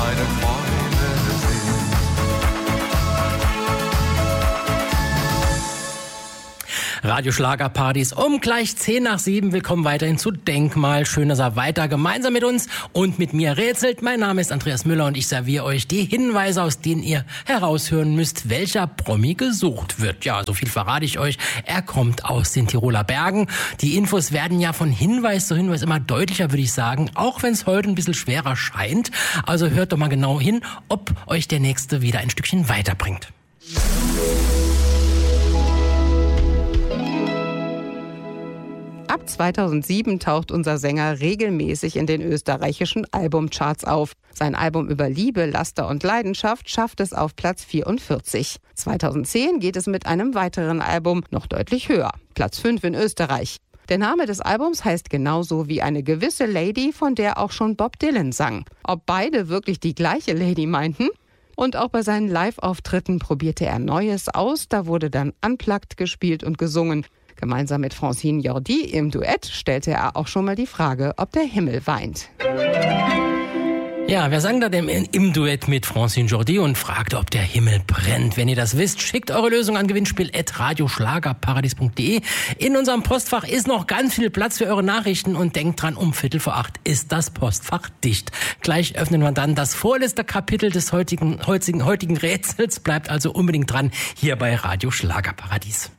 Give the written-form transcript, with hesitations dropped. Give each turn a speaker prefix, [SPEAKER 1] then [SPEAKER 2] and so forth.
[SPEAKER 1] meine Freunde sind.
[SPEAKER 2] Radio Schlagerpartys um gleich 6:50. Willkommen weiterhin zu Denkmal. Schön, dass ihr weiter gemeinsam mit uns und mit mir rätselt. Mein Name ist Andreas Müller und ich serviere euch die Hinweise, aus denen ihr heraushören müsst, welcher Promi gesucht wird. Ja, so viel verrate ich euch. Er kommt aus den Tiroler Bergen. Die Infos werden ja von Hinweis zu Hinweis immer deutlicher, würde ich sagen, auch wenn es heute ein bisschen schwerer scheint. Also hört doch mal genau hin, ob euch der Nächste wieder ein Stückchen weiterbringt.
[SPEAKER 3] Ab 2007 taucht unser Sänger regelmäßig in den österreichischen Albumcharts auf. Sein Album über Liebe, Laster und Leidenschaft schafft es auf Platz 44. 2010 geht es mit einem weiteren Album noch deutlich höher. Platz 5 in Österreich. Der Name des Albums heißt genauso wie eine gewisse Lady, von der auch schon Bob Dylan sang. Ob beide wirklich die gleiche Lady meinten? Und auch bei seinen Live-Auftritten probierte er Neues aus. Da wurde dann Unplugged gespielt und gesungen. Gemeinsam mit Francine Jordi im Duett stellte er auch schon mal die Frage, ob der Himmel weint.
[SPEAKER 2] Ja, wer sang da denn im Duett mit Francine Jordi und fragte, ob der Himmel brennt? Wenn ihr das wisst, schickt eure Lösung an gewinnspiel@radioschlagerparadies.de. In unserem Postfach ist noch ganz viel Platz für eure Nachrichten und denkt dran, um 7:45 ist das Postfach dicht. Gleich öffnen wir dann das vorletzte Kapitel des heutigen Rätsels. Bleibt also unbedingt dran hier bei Radio Schlagerparadies.